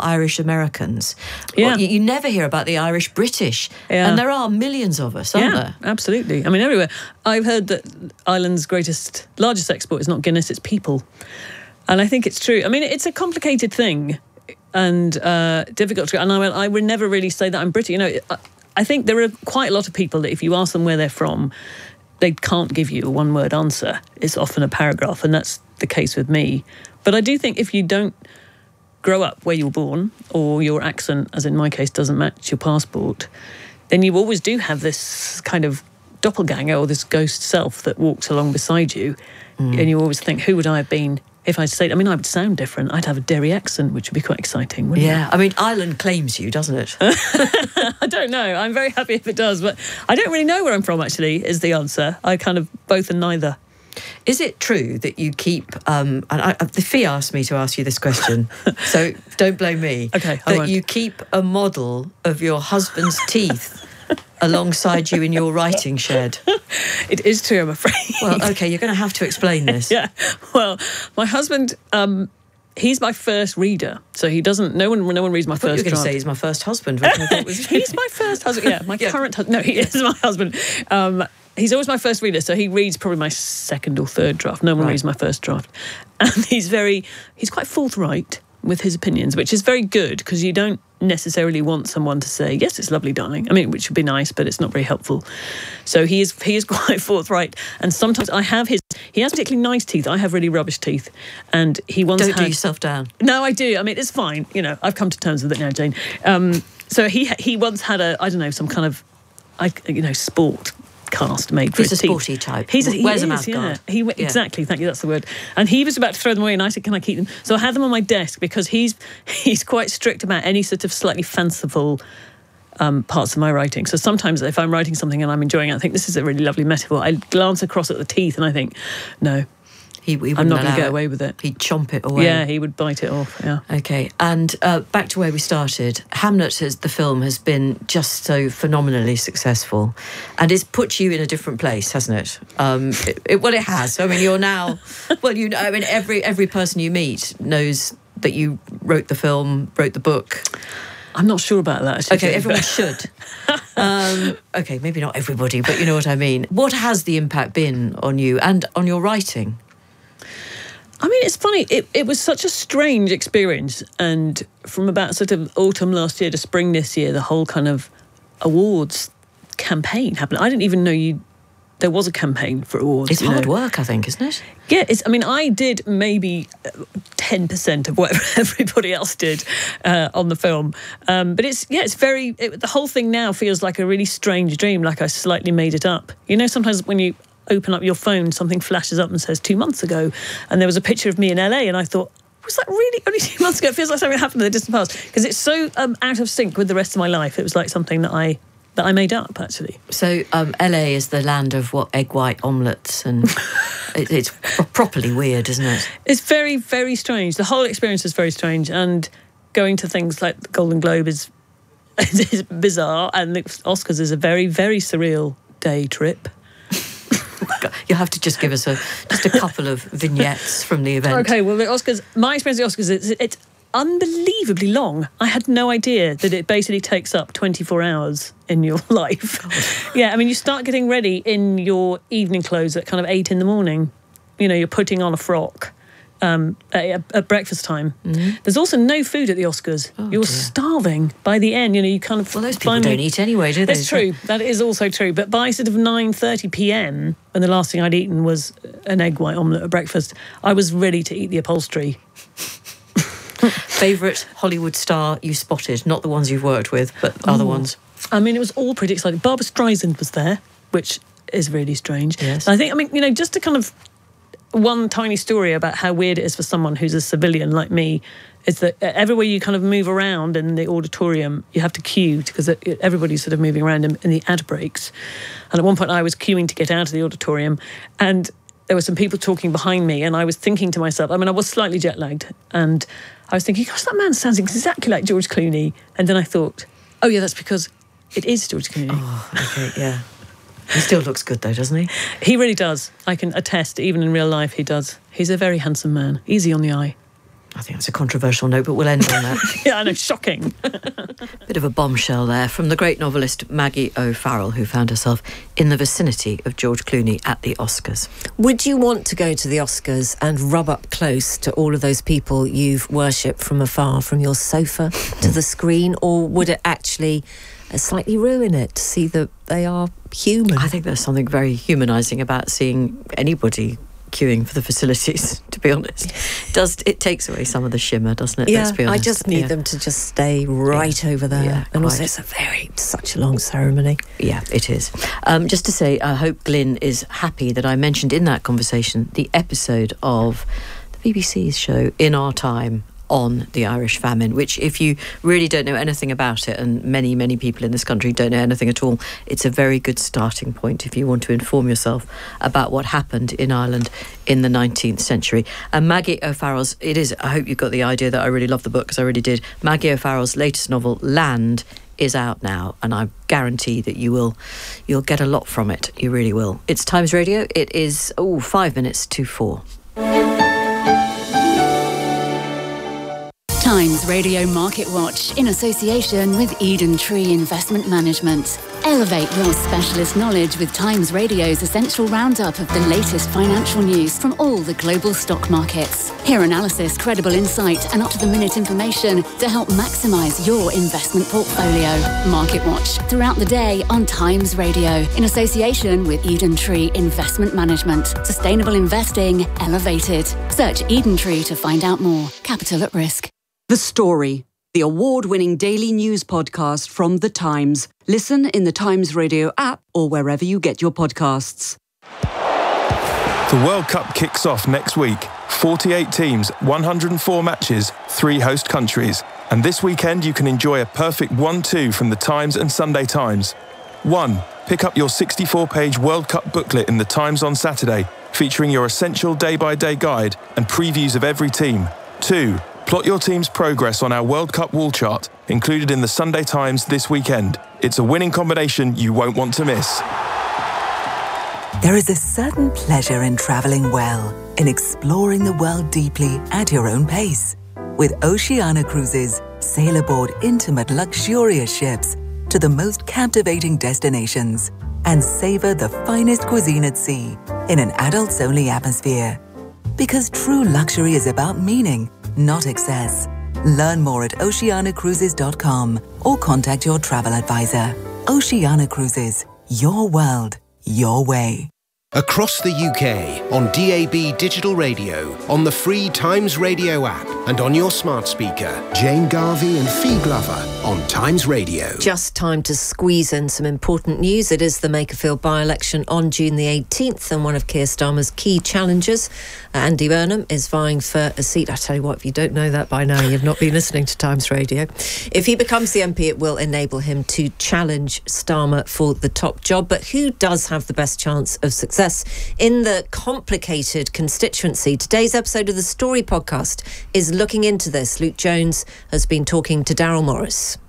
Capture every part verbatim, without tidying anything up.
Irish Americans. Yeah. Well, you, you never hear about the Irish British. Yeah. And there are millions of us, aren't yeah, there? Absolutely. I mean, everywhere. I've heard that Ireland's greatest, largest export is not Guinness, it's people. And I think it's true. I mean, it's a complicated thing and uh, difficult to... And I, I would never really say that I'm British. You know, I, I think there are quite a lot of people that if you ask them where they're from, they can't give you a one-word answer. It's often a paragraph, and that's the case with me. But I do think if you don't grow up where you were born, or your accent, as in my case, doesn't match your passport, then you always do have this kind of doppelganger or this ghost self that walks along beside you. Mm. And you always think, who would I have been if I'd stayed? I mean, I would sound different. I'd have a Derry accent, which would be quite exciting, wouldn't yeah. it? I mean, Ireland claims you, doesn't it? I don't know. I'm very happy if it does, but I don't really know where I'm from, actually, is the answer. I kind of both and neither. Is it true that you keep, um, and I, the fee asked me to ask you this question, so don't blame me, okay, I that won't. you keep a model of your husband's teeth alongside you in your writing shed? It is true, I'm afraid. Well, OK, you're going to have to explain this. Yeah, well, my husband... Um, He's my first reader, so he doesn't. No one, no one reads my I thought first you were going draft. to say he's my first husband. Which I thought was... He's my first husband. Yeah, my yeah. current husband. No, he is my husband. Um, he's always my first reader, so he reads probably my second or third draft. No one right. reads my first draft, and he's very, he's quite forthright with his opinions, which is very good because you don't necessarily want someone to say, yes, it's lovely, darling. I mean, which would be nice, but it's not very helpful. So he is he is quite forthright. And sometimes I have his... He has particularly nice teeth. I have really rubbish teeth. And he once Don't had... do yourself down. No, I do. I mean, it's fine. You know, I've come to terms with it now, Jane. Um, so he he once had a, I don't know, some kind of, I you know, sport cast made for He's his a teeth. sporty type. He's a, he Wears is, a mouth yeah. guard. He, Yeah. Exactly, thank you, that's the word. And he was about to throw them away and I said, can I keep them? So I had them on my desk because he's he's quite strict about any sort of slightly fanciful um, parts of my writing. So sometimes if I'm writing something and I'm enjoying it, I think this is a really lovely metaphor. I glance across at the teeth and I think, no, He, he I'm not going to get it. away with it. He'd chomp it away. Yeah, he would bite it off, yeah. OK, and uh, back to where we started. Hamlet, has, the film, has been just so phenomenally successful and it's put you in a different place, hasn't it? Um, it, it well, it has. I mean, you're now... Well, you know, I mean, every every person you meet knows that you wrote the film, wrote the book. I'm not sure about that, actually. OK, everyone should. um, OK, maybe not everybody, but you know what I mean. What has the impact been on you and on your writing? I mean, it's funny. It, it was such a strange experience. And from about sort of autumn last year to spring this year, the whole kind of awards campaign happened. I didn't even know you there was a campaign for awards. It's you hard know. work, I think, isn't it? Yeah, it's, I mean, I did maybe ten percent of what everybody else did uh, on the film. Um, but it's, yeah, it's very, it, the whole thing now feels like a really strange dream, like I slightly made it up. You know, sometimes when you open up your phone, something flashes up and says two months ago, and there was a picture of me in L A, and I thought, was that really only two months ago? It feels like something happened in the distant past, because it's so um, out of sync with the rest of my life. It was like something that I that I made up, actually. So um, L A is the land of, what, egg white omelettes, and it, it's properly weird, isn't it? It's very, very strange. The whole experience is very strange, and going to things like the Golden Globe is, is bizarre, and the Oscars is a very, very surreal day trip. You'll have to just give us a just a couple of vignettes from the event. Okay, well, the Oscars, my experience of the Oscars, it's, it's unbelievably long. I had no idea that it basically takes up twenty-four hours in your life. God. Yeah, I mean, you start getting ready in your evening clothes at kind of eight in the morning. You know, you're putting on a frock um, at, at breakfast time. Mm-hmm. There's also no food at the Oscars. Oh, you're dear. starving by the end. You know, you kind of... Well, those people finally... don't eat anyway, do they? That's true. That is also true. But by sort of nine thirty p m, when the last thing I'd eaten was an egg white omelette at breakfast, I was ready to eat the upholstery. Favourite Hollywood star you spotted? Not the ones you've worked with, but oh. other ones. I mean, it was all pretty exciting. Barbra Streisand was there, which is really strange. Yes. I think, I mean, you know, just to kind of... One tiny story about how weird it is for someone who's a civilian like me is that everywhere you kind of move around in the auditorium, you have to queue because everybody's sort of moving around in, in the ad breaks. And at one point I was queuing to get out of the auditorium, and there were some people talking behind me, and I was thinking to myself, I mean, I was slightly jet lagged, and I was thinking, gosh, that man sounds exactly like George Clooney. And then I thought, oh yeah, that's because it is George Clooney. Oh, okay, yeah. He still looks good, though, doesn't he? He really does. I can attest, even in real life, he does. He's a very handsome man. Easy on the eye. I think that's a controversial note, but we'll end on that. Yeah, I know, shocking. Bit of a bombshell there from the great novelist Maggie O'Farrell, who found herself in the vicinity of George Clooney at the Oscars. Would you want to go to the Oscars and rub up close to all of those people you've worshipped from afar, from your sofa to the screen, or would it actually uh, slightly ruin it to see that they are human? I think there's something very humanising about seeing anybody queuing for the facilities, to be honest. It does it takes away some of the shimmer, doesn't it? Yeah, Let's be honest. I just need yeah. them to just stay right yeah. over there. Yeah, and also quite. it's a very, such a long ceremony. Yeah, it is. Um, just to say, I hope Glyn is happy that I mentioned in that conversation the episode of the B B C's show In Our Time on the Irish famine, which if you really don't know anything about it, and many, many people in this country don't know anything at all, it's a very good starting point if you want to inform yourself about what happened in Ireland in the nineteenth century. And Maggie O'Farrell's, it is, I hope you got the idea that I really love the book, because I really did. Maggie O'Farrell's latest novel, Land, is out now, and I guarantee that you will you'll get a lot from it. You really will. It's Times Radio. It is, oh, five minutes to four. Times Radio Market Watch in association with Eden Tree Investment Management. Elevate your specialist knowledge with Times Radio's essential roundup of the latest financial news from all the global stock markets. Hear analysis, credible insight and up-to-the-minute information to help maximise your investment portfolio. Market Watch throughout the day on Times Radio in association with Eden Tree Investment Management. Sustainable investing elevated. Search Eden Tree to find out more. Capital at risk. The Story, the award-winning daily news podcast from The Times. Listen in the Times Radio app or wherever you get your podcasts. The World Cup kicks off next week. forty-eight teams, one hundred four matches, three host countries. And this weekend you can enjoy a perfect one two from The Times and Sunday Times. One, pick up your sixty-four page World Cup booklet in The Times on Saturday, featuring your essential day-by-day guide and previews of every team. Two, plot your team's progress on our World Cup wall chart, included in the Sunday Times this weekend. It's a winning combination you won't want to miss. There is a certain pleasure in travelling well, in exploring the world deeply at your own pace. With Oceania Cruises, sail aboard intimate, luxurious ships to the most captivating destinations and savour the finest cuisine at sea in an adults-only atmosphere. Because true luxury is about meaning, not excess. Learn more at oceania cruises dot com or contact your travel advisor. Oceania Cruises, your world, your way. Across the U K, on D A B digital radio, on the free Times Radio app, and on your smart speaker. Jane Garvey and Fee Glover on Times Radio. Just time to squeeze in some important news. It is the Makerfield by-election on June the eighteenth, and one of Keir Starmer's key challengers, Andy Burnham, is vying for a seat. I tell you what, if you don't know that by now, you've not been listening to Times Radio. If he becomes the M P, it will enable him to challenge Starmer for the top job. But who does have the best chance of success in the complicated constituency? Today's episode of the Story podcast is looking into this. Luke Jones has been talking to Daryl Morris.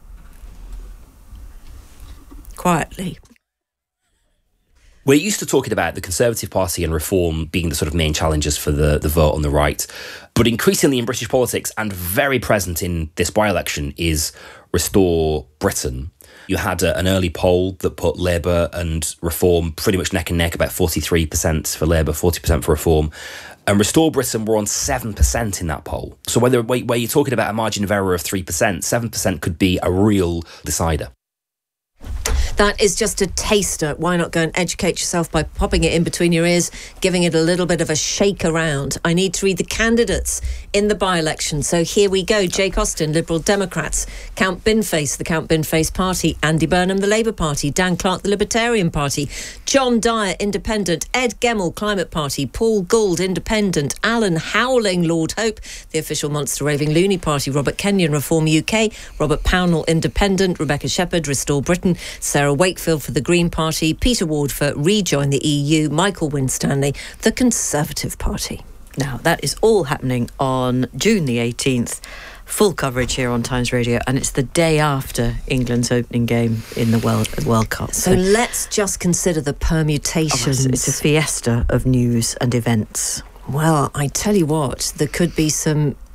Quietly. We're used to talking about the Conservative Party and Reform being the sort of main challenges for the, the vote on the right. But increasingly in British politics, and very present in this by-election, is Restore Britain. You had a, an early poll that put Labour and Reform pretty much neck and neck, about forty-three percent for Labour, forty percent for Reform. And Restore Britain were on seven percent in that poll. So whether where you're talking about a margin of error of three percent, seven percent could be a real decider. That is just a taster. Why not go and educate yourself by popping it in between your ears, giving it a little bit of a shake around. I need to read the candidates in the by-election. So here we go. Jake Austin, Liberal Democrats. Count Binface, the Count Binface Party. Andy Burnham, the Labour Party. Dan Clark, the Libertarian Party. John Dyer, Independent. Ed Gemmell, Climate Party. Paul Gould, Independent. Alan Howling, Lord Hope, the official Monster Raving Loony Party. Robert Kenyon, Reform U K. Robert Pownall, Independent. Rebecca Shepherd, Restore Britain. Sarah Wakefield for the Green Party, Peter Ward for Rejoin the E U, Michael Winstanley, the Conservative Party. Now, that is all happening on June the eighteenth. Full coverage here on Times Radio, and it's the day after England's opening game in the World, World Cup. So, so let's just consider the permutations. Oh, it's a fiesta of news and events. Well, I tell you what, there could be some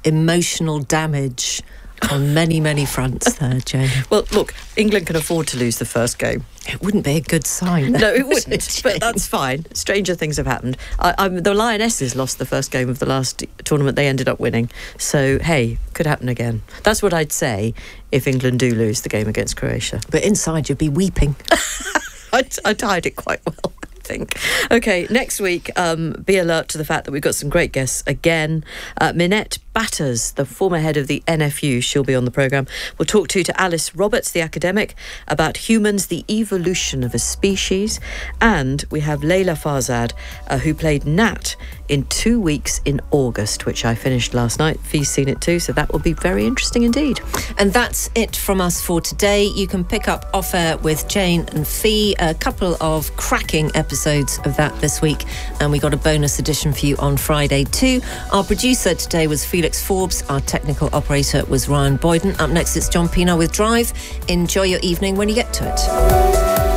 emotional damage on many, many fronts there, Jane. Well, look, England can afford to lose the first game. It wouldn't be a good sign. No, it wouldn't, but that's fine. Stranger things have happened. I, I'm, the Lionesses lost the first game of the last tournament they ended up winning. So, hey, could happen again. That's what I'd say if England do lose the game against Croatia. But inside you'd be weeping. I'd, I'd hide it quite well. Think. Okay, next week, um, be alert to the fact that we've got some great guests again. Uh, Minette Batters, the former head of the N F U, she'll be on the programme. We'll talk to, to Alice Roberts, the academic, about humans, the evolution of a species. And we have Layla Farzad, uh, who played Nat in Two Weeks in August, which I finished last night. Fee's seen it too, so that will be very interesting indeed. And that's it from us for today. You can pick up Off Air with Jane and Fee, a couple of cracking episodes of that this week, and we got a bonus edition for you on Friday too. Our producer today was Felix Forbes. Our technical operator was Ryan Boyden. Up next, it's John Pienaar with Drive. Enjoy your evening when you get to it.